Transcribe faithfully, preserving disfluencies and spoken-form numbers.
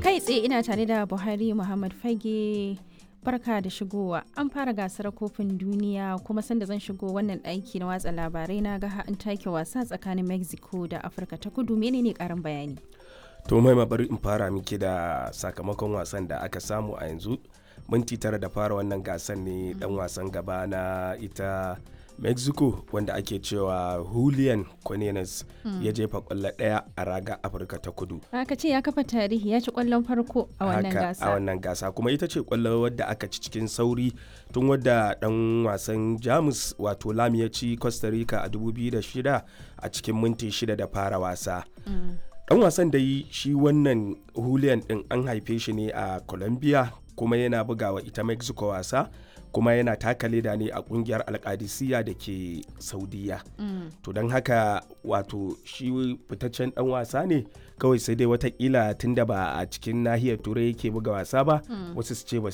Kai tsaye ina tare da Buhari Muhammad Fage. Barka da shigowa. An fara gasar kofin duniya kuma sanda zan shigo wannan ɗaki na watsa labarai na ga an take wasa tsakanin Mexico da Afirka ta Kudu. Menene karin bayani? To mai bari in fara miki da sakamakon wasan da aka samu a yanzu. Minti tara da fara wannan gasan ne dan wasan gaba na ita Mexico wanda ake cewa Julian Quinones mm. ya jefa kwallo daya a raga Afirka ta Kudu. Aka ce ya kafa tarihi, ya ci kwallon farko a wannan gasa. A wannan gasa kuma ita ce kwallo wadda aka ci cikin sauri tun wadda dan wasan Jamus wato Lam ya ci Costa Rica a dubu biyu da shida a cikin minti shida da fara wasa. Mm. Dan wasan da yi shi wannan Julian din an haife shi ne a Colombia kuma yana bugawa ita Mexico wasa. kuma yana taka leda ne a kungiyar alkadisiya da ke saudiya mm. to don haka wato shi fitaccen dan wasa ne kawai sai dai watakila tunda ba a cikin nahiyar turai yake buga wasa ba mm. wasu su ce ba